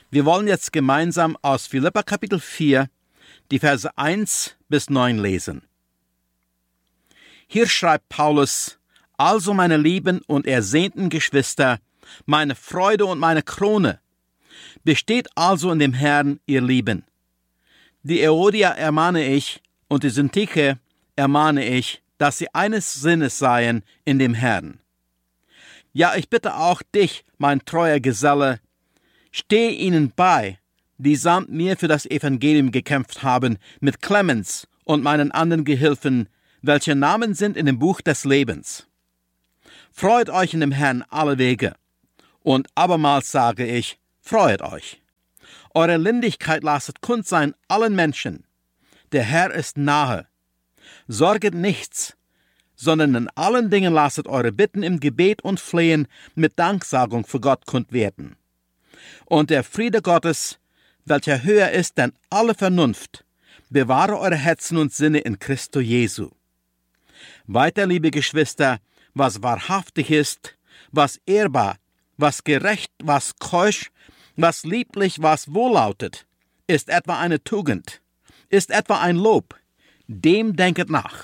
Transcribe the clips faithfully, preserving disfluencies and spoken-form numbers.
Wir wollen jetzt gemeinsam aus Philipper Kapitel vier die Verse eins bis neun lesen. Hier schreibt Paulus: Also, meine lieben und ersehnten Geschwister, meine Freude und meine Krone, besteht also in dem Herrn, ihr Lieben. Die Euodia ermahne ich und die Syntyche ermahne ich, dass sie eines Sinnes seien in dem Herrn. Ja, ich bitte auch dich, mein treuer Geselle, steh ihnen bei, die samt mir für das Evangelium gekämpft haben, mit Clemens und meinen anderen Gehilfen, welche Namen sind in dem Buch des Lebens. Freut euch in dem Herrn allewege. Und abermals sage ich, freut euch. Eure Lindigkeit lasset kund sein allen Menschen. Der Herr ist nahe. Sorget nichts, sondern in allen Dingen lasset eure Bitten im Gebet und Flehen mit Danksagung für Gott kund werden. Und der Friede Gottes, welcher höher ist denn alle Vernunft, bewahre eure Herzen und Sinne in Christo Jesu. Weiter, liebe Geschwister, was wahrhaftig ist, was ehrbar, was gerecht, was keusch, was lieblich, was wohllautet, ist etwa eine Tugend, ist etwa ein Lob, dem denket nach.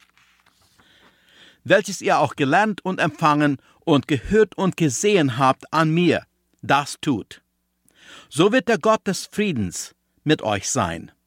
Welches ihr auch gelernt und empfangen und gehört und gesehen habt an mir, das tut. So wird der Gott des Friedens mit euch sein.